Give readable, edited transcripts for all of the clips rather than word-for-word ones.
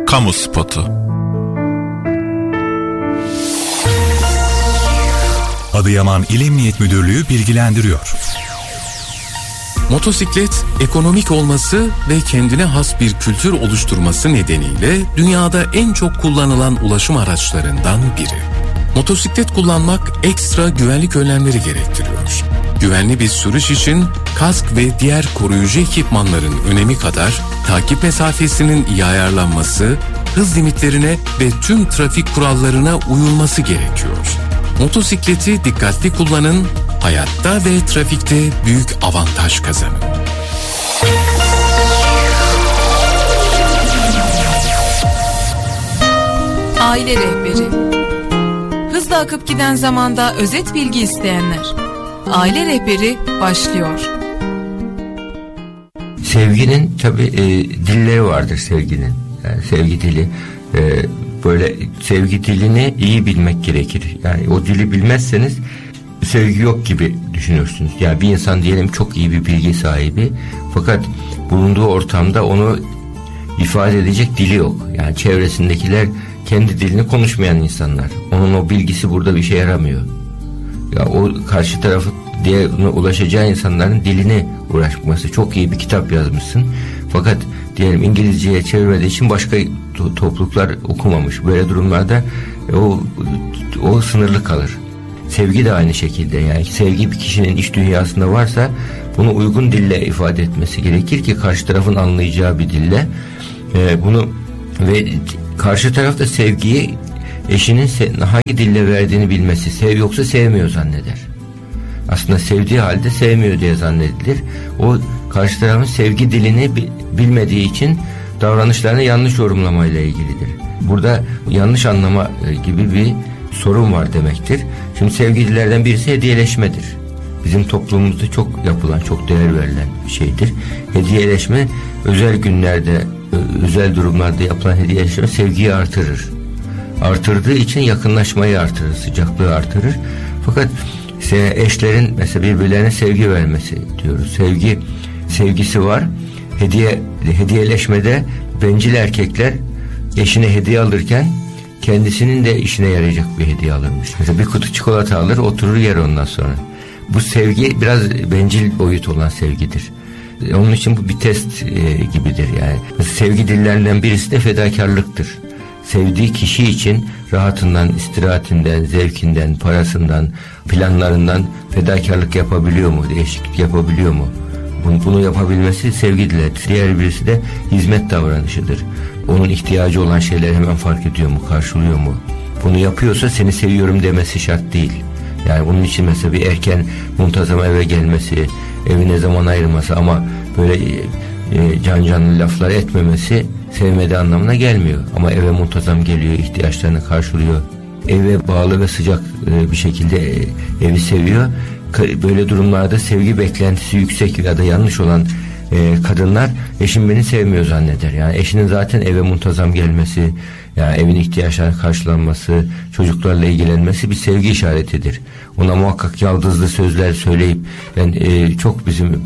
Kamu spotu. Adıyaman İl Emniyet Müdürlüğü bilgilendiriyor. Motosiklet, ekonomik olması ve kendine has bir kültür oluşturması nedeniyle dünyada en çok kullanılan ulaşım araçlarından biri. Motosiklet kullanmak ekstra güvenlik önlemleri gerektiriyor. Güvenli bir sürüş için kask ve diğer koruyucu ekipmanların önemi kadar takip mesafesinin iyi ayarlanması, hız limitlerine ve tüm trafik kurallarına uyulması gerekiyor. Motosikleti dikkatli kullanın, hayatta ve trafikte büyük avantaj kazanın. Aile rehberi. Hızla akıp giden zamanda özet bilgi isteyenler. Aile rehberi başlıyor. Sevginin tabii dilleri vardır sevginin. Yani sevgi dili. Böyle sevgi dilini iyi bilmek gerekir. Yani o dili bilmezseniz sevgi yok gibi düşünürsünüz. Yani bir insan diyelim çok iyi bir bilgi sahibi, fakat bulunduğu ortamda onu ifade edecek dili yok. Yani çevresindekiler kendi dilini konuşmayan insanlar. Onun o bilgisi burada bir şey yaramıyor. Ya o karşı tarafı diye ulaşacağı insanların dilini uğraşması. Çok iyi bir kitap yazmışsın, fakat diyelim İngilizceye çevirmediği için başka topluluklar okumamış. Böyle durumlarda o sınırlı kalır. Sevgi de aynı şekilde. Yani sevgi bir kişinin iç dünyasında varsa bunu uygun dille ifade etmesi gerekir ki karşı tarafın anlayacağı bir dille bunu, ve karşı taraf da sevgiyi eşinin hangi dille verdiğini bilmesi. Sev yoksa sevmiyor zanneder. Aslında sevdiği halde sevmiyor diye zannedilir. O karşı tarafın sevgi dilini bilmediği için davranışlarını yanlış yorumlamayla ilgilidir. Burada yanlış anlama gibi bir sorun var demektir. Şimdi sevgi dillerden birisi hediyeleşmedir. Bizim toplumumuzda çok yapılan, çok değer verilen bir şeydir. Hediyeleşme özel günlerde, özel durumlarda yapılan hediyeleşme sevgiyi artırır. Artırdığı için yakınlaşmayı artırır, sıcaklığı artırır. Fakat eşlerin mesela birbirlerine sevgi vermesi diyoruz. Sevgisi var. Hediyeleşmede bencil erkekler eşine hediye alırken kendisinin de işine yarayacak bir hediye alırmış. Mesela bir kutu çikolata alır, oturur yer ondan sonra. Bu sevgi biraz bencil boyut olan sevgidir. Onun için bu bir test gibidir yani. Mesela sevgi dillerinden birisi de fedakarlıktır. Sevdiği kişi için rahatından, istirahatinden, zevkinden, parasından, planlarından fedakarlık yapabiliyor mu? Değişiklik yapabiliyor mu? Bunu yapabilmesi sevgi dilidir. Diğer birisi de hizmet davranışıdır. Onun ihtiyacı olan şeyleri hemen fark ediyor mu? Karşılıyor mu? Bunu yapıyorsa seni seviyorum demesi şart değil. Yani bunun için mesela bir erken muntazam eve gelmesi, evine zaman ayırması ama böyle canlı laflar etmemesi sevmediği anlamına gelmiyor. Ama eve muntazam geliyor, ihtiyaçlarını karşılıyor. Eve bağlı ve sıcak bir şekilde evi seviyor. Böyle durumlarda sevgi beklentisi yüksek ya da yanlış olan kadınlar eşim beni sevmiyor zanneder. Yani eşinin zaten eve muntazam gelmesi, yani evin ihtiyaçlarının karşılanması, çocuklarla ilgilenmesi bir sevgi işaretidir. Ona muhakkak yaldızlı sözler söyleyip, ben çok bizim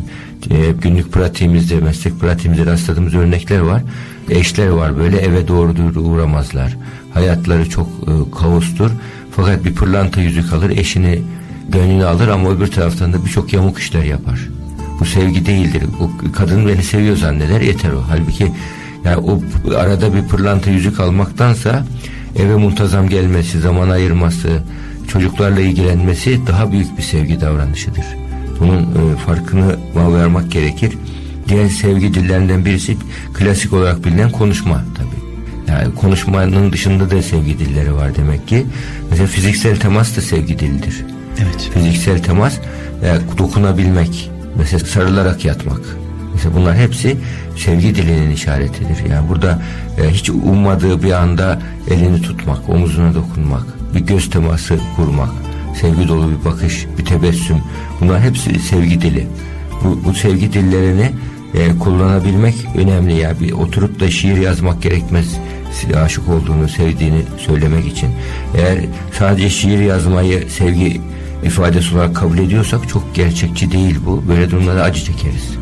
günlük pratiğimizde, meslek pratiğimizde rastladığımız örnekler var. Eşler var böyle eve doğru uğramazlar. Hayatları çok kaostur. Fakat bir pırlanta yüzük alır, eşini gönlünü alır ama öbür taraftan da birçok yamuk işler yapar. Bu sevgi değildir. O kadın beni seviyor zanneder, yeter o. Halbuki yani o arada bir pırlanta yüzük almaktansa eve muntazam gelmesi, zaman ayırması, çocuklarla ilgilenmesi daha büyük bir sevgi davranışıdır. Bunun farkını varmak gerekir. Diğer sevgi dillerinden birisi klasik olarak bilinen konuşma tabii. Yani konuşmanın dışında da sevgi dilleri var demek ki. Mesela fiziksel temas da sevgi dilidir. Evet. Fiziksel temas, dokunabilmek, mesela sarılarak yatmak. Mesela bunlar hepsi sevgi dilinin işaretidir. Yani burada hiç ummadığı bir anda elini tutmak, omuzuna dokunmak, bir göz teması kurmak, sevgi dolu bir bakış, bir tebessüm. Bunlar hepsi sevgi dili. Bu sevgi dillerini kullanabilmek önemli. Yani bir oturup da şiir yazmak gerekmez. Aşık olduğunu, sevdiğini söylemek için. Eğer sadece şiir yazmayı sevgi ifadesi olarak kabul ediyorsak çok gerçekçi değil bu. Böyle durumlarda acı çekeriz.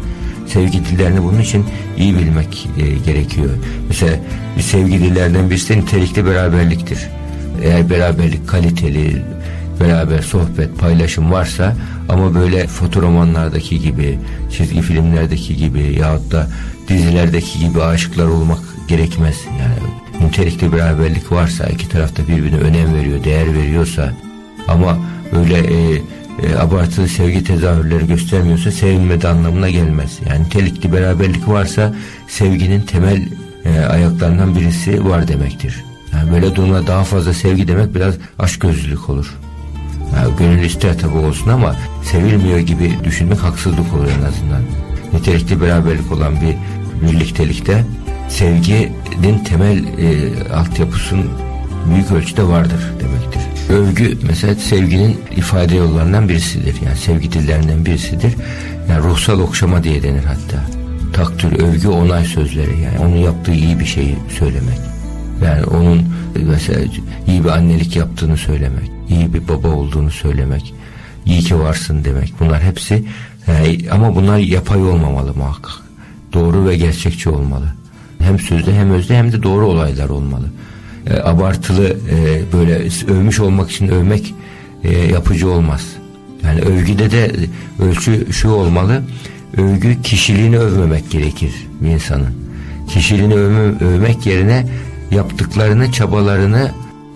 Sevgi dillerini bunun için iyi bilmek gerekiyor. Mesela bir sevgi dillerinden birisi de nitelikli beraberliktir. Eğer beraberlik kaliteli, beraber sohbet, paylaşım varsa ama böyle fotoromanlardaki gibi, çizgi filmlerdeki gibi yahut da dizilerdeki gibi aşıklar olmak gerekmez. Yani nitelikli beraberlik varsa, iki tarafta birbirine önem veriyor, değer veriyorsa ama öyle abartılı sevgi tezahürleri göstermiyorsa sevilmedi anlamına gelmez. Yani nitelikli beraberlik varsa sevginin temel ayaklarından birisi var demektir. Yani böyle durumda daha fazla sevgi demek biraz açgözlülük olur. Yani gönül ister tabi olsun ama sevilmiyor gibi düşünmek haksızlık olur en azından. Nitelikli beraberlik olan bir birliktelikte sevginin temel altyapısının büyük ölçüde vardır demektir. Övgü mesela sevginin ifade yollarından birisidir. Yani sevgi dillerinden birisidir. Yani ruhsal okşama diye denir hatta. Takdir, övgü, onay sözleri. Yani onun yaptığı iyi bir şeyi söylemek. Yani onun mesela iyi bir annelik yaptığını söylemek, iyi bir baba olduğunu söylemek, iyi ki varsın demek. Bunlar hepsi ama bunlar yapay olmamalı muhakkak. Doğru ve gerçekçi olmalı. Hem sözde hem özde hem de doğru olaylar olmalı. Abartılı böyle övmüş olmak için övmek yapıcı olmaz. Yani övgüde de ölçü şu olmalı. Övgü kişiliğini övmemek gerekir bir insanın. Kişiliğini övmek yerine yaptıklarını, çabalarını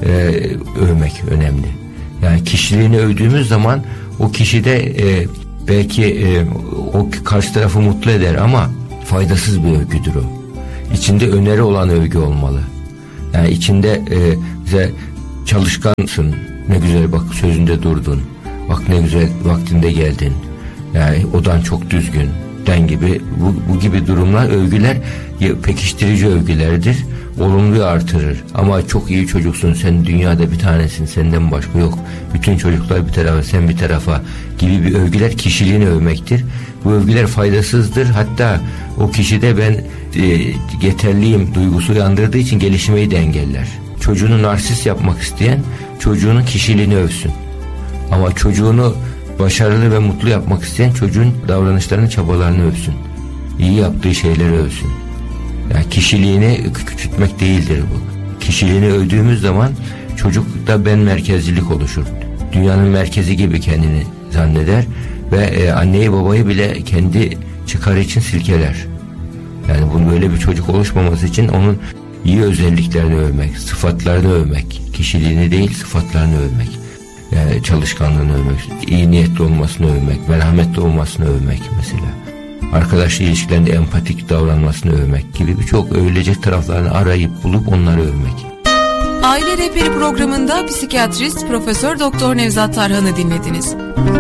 övmek önemli. Yani kişiliğini övdüğümüz zaman o kişi de belki o karşı tarafı mutlu eder ama faydasız bir övgüdür o. İçinde öneri olan övgü olmalı. Yani içinde bize çalışkansın, ne güzel bak sözünde durdun, bak ne güzel vaktinde geldin, yani odan çok düzgün den gibi bu gibi durumlar, övgüler pekiştirici övgülerdir. Olumluyu artırır. Ama çok iyi çocuksun, sen dünyada bir tanesin, senden başka yok, bütün çocuklar bir tarafa, sen bir tarafa gibi bir övgüler kişiliğini övmektir. Bu övgüler faydasızdır. Hatta o kişide ben yeterliyim duygusu uyandırdığı için gelişmeyi de engeller. Çocuğunu narsist yapmak isteyen çocuğunun kişiliğini övsün. Ama çocuğunu başarılı ve mutlu yapmak isteyen çocuğun davranışlarını, çabalarını övsün. İyi yaptığı şeyleri övsün. Yani kişiliğini küçültmek değildir bu. Kişiliğini övdüğümüz zaman çocukta ben merkezcilik oluşur. Dünyanın merkezi gibi kendini zanneder ve anneyi babayı bile kendi çıkarı için silkeler. Yani bunun böyle bir çocuk oluşmaması için onun iyi özelliklerini övmek, sıfatlarını övmek, kişiliğini değil sıfatlarını övmek, yani çalışkanlığını övmek, iyi niyetli olmasını övmek, merhametli olmasını övmek mesela. Arkadaş ilişkilerinde empatik davranmasını övmek gibi birçok övülecek taraflarını arayıp bulup onları övmek. Aile Rehberi programında psikiyatrist Profesör Doktor Nevzat Tarhan'ı dinlediniz.